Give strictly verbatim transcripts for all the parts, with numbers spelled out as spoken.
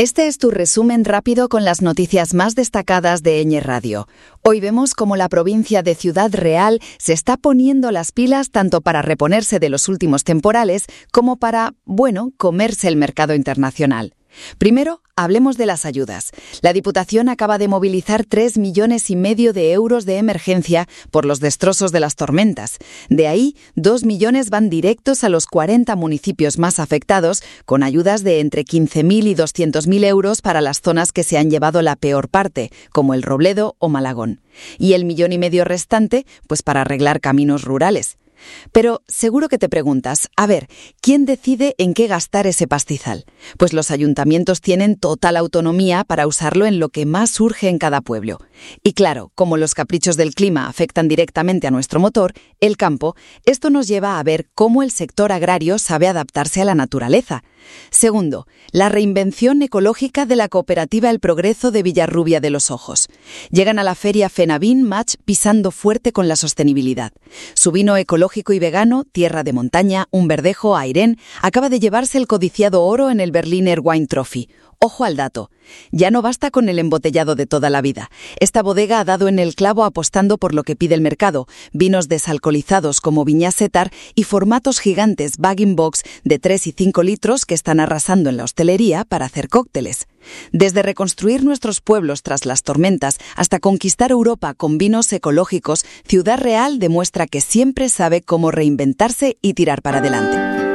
Este es tu resumen rápido con las noticias más destacadas de Eñe Radio. Hoy vemos cómo la provincia de Ciudad Real se está poniendo las pilas tanto para reponerse de los últimos temporales como para, bueno, comerse el mercado internacional. Primero, hablemos de las ayudas. La Diputación acaba de movilizar tres millones y medio de euros de emergencia por los destrozos de las tormentas. De ahí, dos millones van directos a los cuarenta municipios más afectados, con ayudas de entre quince mil y doscientos mil euros para las zonas que se han llevado la peor parte, como el Robledo o Malagón. Y el millón y medio restante, pues para arreglar caminos rurales. Pero seguro que te preguntas, a ver, ¿quién decide en qué gastar ese pastizal? Pues los ayuntamientos tienen total autonomía para usarlo en lo que más surge en cada pueblo. Y claro, como los caprichos del clima afectan directamente a nuestro motor, el campo, esto nos lleva a ver cómo el sector agrario sabe adaptarse a la naturaleza. Segundo, la reinvención ecológica de la cooperativa El Progreso de Villarrubia de los Ojos. Llegan a la feria Fenavín Match pisando fuerte con la sostenibilidad. Su vino ecológico y vegano, Tierra de Montaña, un verdejo, Airén, acaba de llevarse el codiciado oro en el Berliner Wine Trophy. Ojo al dato. Ya no basta con el embotellado de toda la vida. Esta bodega ha dado en el clavo apostando por lo que pide el mercado, vinos desalcoholizados como Viña Setar y formatos gigantes bag-in-box de tres y cinco litros que están arrasando en la hostelería para hacer cócteles. Desde reconstruir nuestros pueblos tras las tormentas hasta conquistar Europa con vinos ecológicos, Ciudad Real demuestra que siempre sabe cómo reinventarse y tirar para adelante.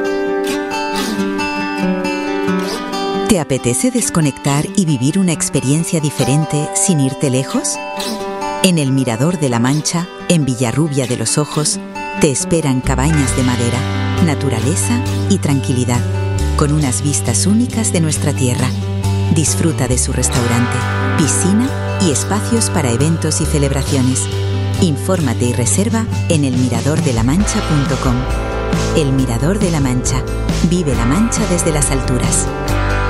¿Te apetece desconectar y vivir una experiencia diferente sin irte lejos? En el Mirador de la Mancha, en Villarrubia de los Ojos, te esperan cabañas de madera, naturaleza y tranquilidad, con unas vistas únicas de nuestra tierra. Disfruta de su restaurante, piscina y espacios para eventos y celebraciones. Infórmate y reserva en el mirador de la mancha punto com. El Mirador de la Mancha. Vive la Mancha desde las alturas.